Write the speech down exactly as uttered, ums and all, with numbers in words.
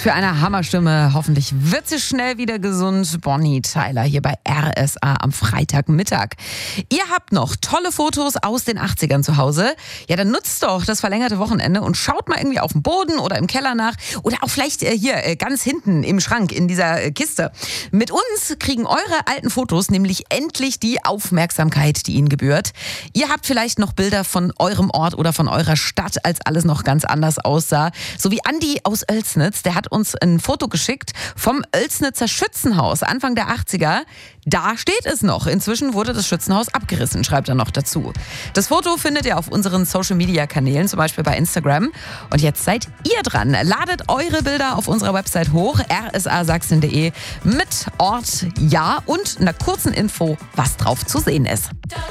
für eine Hammerstimme. Hoffentlich wird sie schnell wieder gesund. Bonnie Tyler hier bei R S A am Freitagmittag. Ihr habt noch tolle Fotos aus den achtzigern zu Hause. Ja, dann nutzt doch das verlängerte Wochenende und schaut mal irgendwie auf dem Boden oder im Keller nach. Oder auch vielleicht äh, hier äh, ganz hinten im Schrank in dieser äh, Kiste. Mit uns kriegen eure alten Fotos nämlich endlich die Aufmerksamkeit, die ihnen gebührt. Ihr habt vielleicht noch Bilder von eurem Ort oder von eurer Stadt, als alles noch ganz anders aussah. So wie Andi aus Oelsnitz, der hat uns ein Foto geschickt vom Oelsnitzer Schützenhaus Anfang der achtziger. Da steht es noch. Inzwischen wurde das Schützenhaus abgerissen, schreibt er noch dazu. Das Foto findet ihr auf unseren Social-Media-Kanälen, zum Beispiel bei Instagram. Und jetzt seid ihr dran. Ladet eure Bilder auf unserer Website hoch, r s a sachsen punkt de, mit Ort, ja und einer kurzen Info, was drauf zu sehen ist.